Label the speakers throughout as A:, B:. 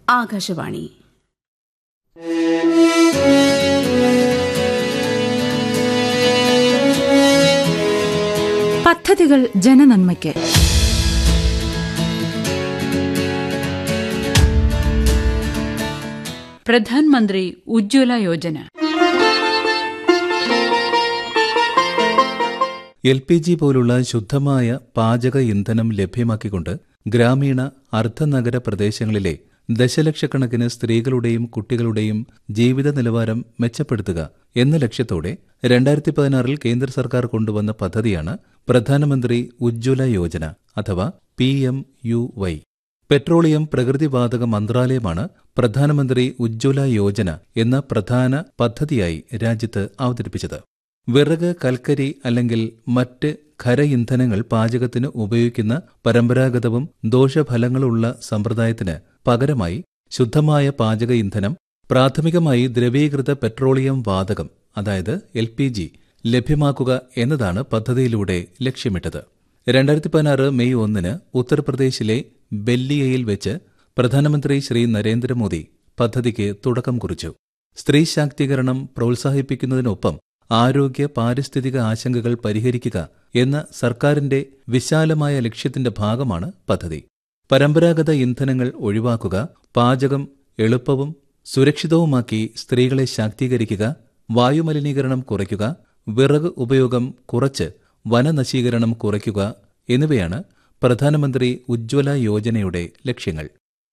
A: ആകാശവാണി. പദ്ധതികൾ ജനനന്മയ്ക്ക്.
B: പ്രധാൻമന്ത്രി ഉജ്ജ്വല യോജന.
C: LPG പോലുള്ള ശുദ്ധമായ പാചക ഇന്ധനം ലഭ്യമാക്കിക്കൊണ്ട് ഗ്രാമീണ അർദ്ധനഗര പ്രദേശങ്ങളിലെ ദശലക്ഷക്കണക്കിന് സ്ത്രീകളുടെയും കുട്ടികളുടെയും ജീവിത നിലവാരം മെച്ചപ്പെടുത്തുക എന്ന ലക്ഷ്യത്തോടെ 2016 കേന്ദ്ര സർക്കാർ കൊണ്ടുവന്ന പദ്ധതിയാണ് പ്രധാനമന്ത്രി ഉജ്ജ്വല യോജന അഥവാ PMUY. പെട്രോളിയം പ്രകൃതിവാതക മന്ത്രാലയമാണ് പ്രധാനമന്ത്രി ഉജ്ജ്വല യോജന എന്ന പ്രധാന പദ്ധതിയായി രാജ്യത്ത് അവതരിപ്പിച്ചത്. വിറക്, കൽക്കരി അല്ലെങ്കിൽ മറ്റ് ഖര ഇന്ധനങ്ങൾ പാചകത്തിന് ഉപയോഗിക്കുന്ന പരമ്പരാഗതവും ദോഷഫലങ്ങളുള്ള സമ്പ്രദായത്തിന് പകരമായി ശുദ്ധമായ പാചക ഇന്ധനം, പ്രാഥമികമായി ദ്രവീകൃത പെട്രോളിയം വാതകം അതായത് LPG ലഭ്യമാക്കുക എന്നതാണ് പദ്ധതിയിലൂടെ ലക്ഷ്യമിട്ടത്. 2016 മെയ് 1 ഉത്തർപ്രദേശിലെ ബല്ലിയയിൽ വെച്ച് പ്രധാനമന്ത്രി ശ്രീ നരേന്ദ്രമോദി പദ്ധതിക്ക് തുടക്കം കുറിച്ചു. സ്ത്രീ ശാക്തീകരണം പ്രോത്സാഹിപ്പിക്കുന്നതിനൊപ്പം ആരോഗ്യ പാരിസ്ഥിതിക ആശങ്കകൾ പരിഹരിക്കുക എന്ന സർക്കാരിന്റെ വിശാലമായ ലക്ഷ്യത്തിന്റെ ഭാഗമാണ് പദ്ധതി. പരമ്പരാഗത ഇന്ധനങ്ങൾ ഒഴിവാക്കുക, പാചകം എളുപ്പവും സുരക്ഷിതവുമാക്കി സ്ത്രീകളെ ശാക്തീകരിക്കുക, വായുമലിനീകരണം കുറയ്ക്കുക, വിറക് ഉപയോഗം കുറച്ച് വനനശീകരണം കുറയ്ക്കുക എന്നിവയാണ് പ്രധാനമന്ത്രി ഉജ്ജ്വല യോജനയുടെ ലക്ഷ്യങ്ങൾ.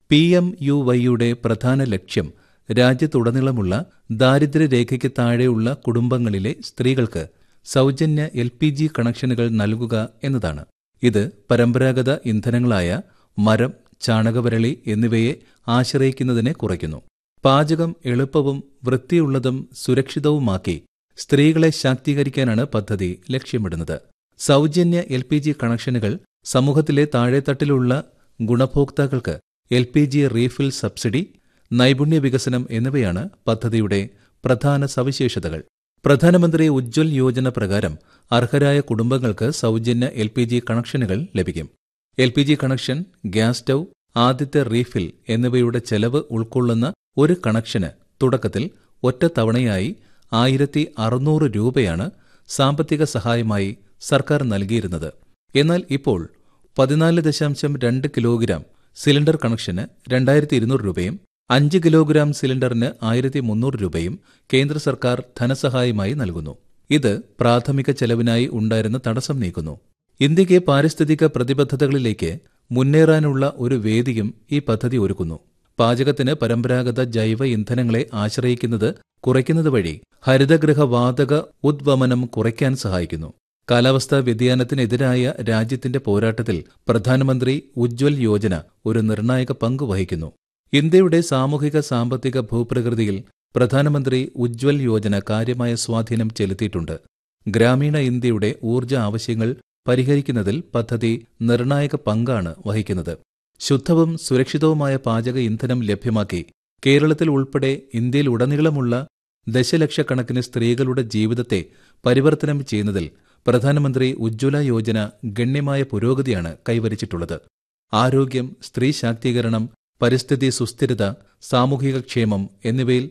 C: PMUYയുടെ പ്രധാന ലക്ഷ്യം രാജ്യത്തുടനീളമുള്ള ദാരിദ്ര്യരേഖയ്ക്ക് താഴെയുള്ള കുടുംബങ്ങളിലെ സ്ത്രീകൾക്ക് സൗജന്യ LPG കണക്ഷനുകൾ നൽകുക എന്നതാണ്. ഇത് പരമ്പരാഗത ഇന്ധനങ്ങളായ മരം, ചാണകവരളി എന്നിവയെ ആശ്രയിക്കുന്നതിനെ കുറയ്ക്കുന്നു. പാചകം എളുപ്പവും വൃത്തിയുള്ളതും സുരക്ഷിതവുമാക്കി സ്ത്രീകളെ ശാക്തീകരിക്കാനാണ് പദ്ധതി ലക്ഷ്യമിടുന്നത്. സൗജന്യ LPG കണക്ഷനുകൾ, സമൂഹത്തിലെ താഴെത്തട്ടിലുള്ള ഗുണഭോക്താക്കൾക്ക് LPG റീഫിൽ സബ്സിഡി, നൈപുണ്യ വികസനം എന്നിവയാണ് പദ്ധതിയുടെ പ്രധാന സവിശേഷതകൾ. പ്രധാനമന്ത്രി ഉജ്ജ്വൽ യോജന പ്രകാരം അർഹരായ കുടുംബങ്ങൾക്ക് സൗജന്യ LPG കണക്ഷനുകൾ ലഭിക്കും. LPG കണക്ഷൻ, ഗ്യാസ് സ്റ്റൗ, ആദ്യത്തെ റീഫിൽ എന്നിവയുടെ ചെലവ് ഉൾക്കൊള്ളുന്ന ഒരു കണക്ഷന് തുടക്കത്തിൽ ഒറ്റത്തവണയായി 1600 രൂപയാണ് സാമ്പത്തിക സഹായമായി സർക്കാർ നൽകിയിരുന്നത്. എന്നാൽ ഇപ്പോൾ 14.2 കിലോഗ്രാം സിലിണ്ടർ കണക്ഷന് 2200 രൂപയും 5 കിലോഗ്രാം സിലിണ്ടറിന് 1300 രൂപയും കേന്ദ്ര സർക്കാർ ധനസഹായമായി നൽകുന്നു. ഇത് പ്രാഥമിക ചെലവിനായി ഉണ്ടായിരുന്ന തടസ്സം നീക്കുന്നു. ഇന്ത്യയ്ക്ക് പാരിസ്ഥിതിക പ്രതിബദ്ധതകളിലേക്ക് മുന്നേറാനുള്ള ഒരു വേദിയും ഈ പദ്ധതി ഒരുക്കുന്നു. പാചകത്തിന് പരമ്പരാഗത ജൈവ ഇന്ധനങ്ങളെ ആശ്രയിക്കുന്നത് കുറയ്ക്കുന്നത് വഴി ഹരിതഗൃഹ വാതക ഉദ്വമനം കുറയ്ക്കാൻ സഹായിക്കുന്നു. കാലാവസ്ഥാ വ്യതിയാനത്തിനെതിരായ രാജ്യത്തിന്റെ പോരാട്ടത്തിൽ പ്രധാനമന്ത്രി ഉജ്ജ്വൽ യോജന ഒരു നിർണായക പങ്ക് വഹിക്കുന്നു. ഇന്ത്യയുടെ സാമൂഹിക സാമ്പത്തിക ഭൂപ്രകൃതിയിൽ പ്രധാനമന്ത്രി ഉജ്ജ്വൽ യോജന കാര്യമായ സ്വാധീനം ചെലുത്തിയിട്ടുണ്ട്. ഗ്രാമീണ ഇന്ത്യയുടെ ഊർജ്ജ ആവശ്യങ്ങൾ പരിഹരിക്കുന്നതിൽ പദ്ധതി നിർണായക പങ്കാണ് വഹിക്കുന്നത്. ശുദ്ധവും സുരക്ഷിതവുമായ പാചക ഇന്ധനം ലഭ്യമാക്കി കേരളത്തിൽ ഉൾപ്പെടെ ഇന്ത്യയിലുടനീളമുള്ള ദശലക്ഷക്കണക്കിന് സ്ത്രീകളുടെ ജീവിതത്തെ പരിവർത്തനം ചെയ്യുന്നതിൽ പ്രധാനമന്ത്രി ഉജ്ജ്വല യോജന ഗണ്യമായ പുരോഗതിയാണ് കൈവരിച്ചിട്ടുള്ളത്. ആരോഗ്യം, സ്ത്രീ ശാക്തീകരണം, പരിസ്ഥിതി സുസ്ഥിരത, സാമൂഹിക ക്ഷേമം എന്നിവയിൽ